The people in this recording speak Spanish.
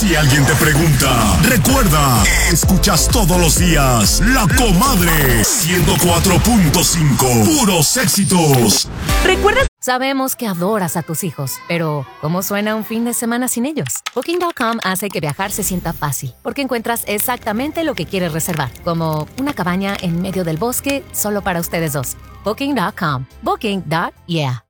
Si alguien te pregunta, recuerda, escuchas todos los días La Comadre 104.5, puros éxitos. ¿Recuerdas? Sabemos que adoras a tus hijos, pero ¿cómo suena un fin de semana sin ellos? Booking.com hace que viajar se sienta fácil, porque encuentras exactamente lo que quieres reservar, como una cabaña en medio del bosque solo para ustedes dos. Booking.com. Booking.yeah.